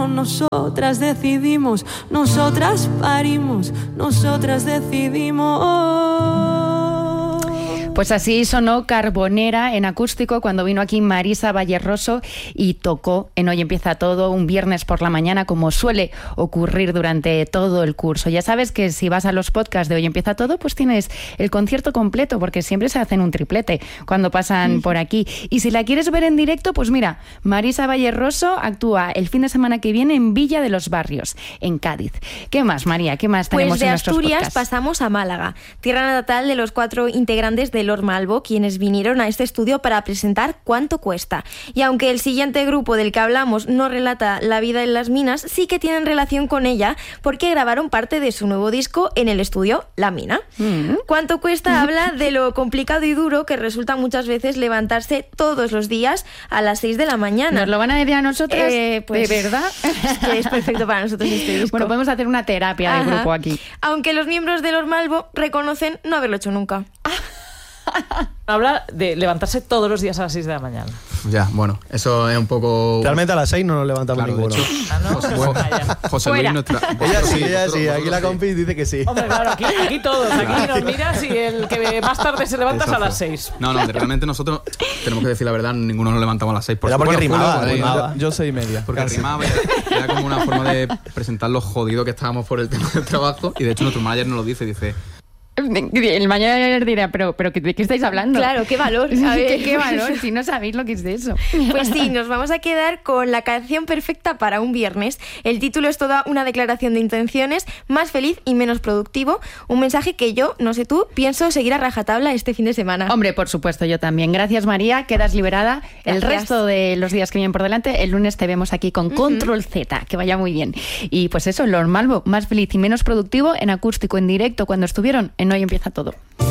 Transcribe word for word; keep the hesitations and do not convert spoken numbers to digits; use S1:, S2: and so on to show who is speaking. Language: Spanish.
S1: decidimos, nosotras decidimos, nosotras parimos, nosotras decidimos.
S2: Pues así sonó Carbonera en acústico cuando vino aquí Marisa Valleroso y tocó en Hoy Empieza Todo un viernes por la mañana, como suele ocurrir durante todo el curso. Ya sabes que si vas a los podcasts de Hoy Empieza Todo, pues tienes el concierto completo, porque siempre se hacen un triplete cuando pasan por aquí. Y si la quieres ver en directo, pues mira, Marisa Valleroso actúa el fin de semana que viene en Villa de los Barrios, en Cádiz. ¿Qué más, María? ¿Qué más tenemos
S3: pues de
S2: en nuestros
S3: Asturias
S2: podcasts?
S3: Pasamos a Málaga, tierra natal de los cuatro integrantes de Lord Malvo, quienes vinieron a este estudio para presentar Cuánto Cuesta. Y aunque el siguiente grupo del que hablamos no relata la vida en las minas, sí que tienen relación con ella, porque grabaron parte de su nuevo disco en el estudio La Mina. Mm. Cuánto Cuesta habla de lo complicado y duro que resulta muchas veces levantarse todos los días a las seis de la mañana.
S2: ¿Nos lo van a decir a nosotras?
S3: Eh, pues,
S2: ¿De verdad?
S3: Es que es perfecto para nosotros este disco.
S2: Bueno, podemos hacer una terapia de
S3: Ajá.
S2: grupo aquí.
S3: Aunque los miembros de Lord Malvo reconocen no haberlo hecho nunca.
S4: Habla de levantarse todos los días a las seis de la mañana.
S5: Ya, bueno, eso es un poco...
S6: Realmente a las seis no nos levantamos
S5: Claro,
S6: ninguno.
S5: de hecho,
S4: Ah, ¿no?
S5: José, bueno, José Luis, nuestra...
S6: Ella sí, ella
S5: vosotros-
S6: sí. Aquí
S5: vosotros
S6: la
S5: sí.
S6: compi dice que sí.
S4: Hombre, claro, aquí, aquí todos. Aquí nos miras y el que más tarde se levanta es a las seis.
S5: No, no, realmente nosotros tenemos que decir la verdad, ninguno nos levantamos a las seis.
S6: Era porque
S5: bueno,
S6: rimaba,
S5: fue lo-
S6: rimaba.
S7: Yo seis y media.
S5: Porque
S7: casi.
S5: rimaba, era, era como una forma de presentar lo jodido que estábamos por el tema del trabajo. Y de hecho nuestro manager nos lo dice, dice...
S2: El mañana dirá, pero, pero ¿de qué estáis hablando?
S3: Claro, qué valor. A ver.
S2: ¿Qué, qué valor, si no sabéis lo que es de eso.
S3: Pues sí, nos vamos a quedar con la canción perfecta para un viernes. El título es toda una declaración de intenciones, más feliz y menos productivo. Un mensaje que yo, no sé tú, pienso seguir a rajatabla este fin de semana.
S2: Hombre, por supuesto, yo también. Gracias, María, quedas liberada. El
S3: Gracias.
S2: resto de los días que vienen por delante, el lunes te vemos aquí con uh-huh. Control Z, que vaya muy bien. Y pues eso, Lord Malvo, más feliz y menos productivo en acústico, en directo, cuando estuvieron en Hoy Empieza Todo.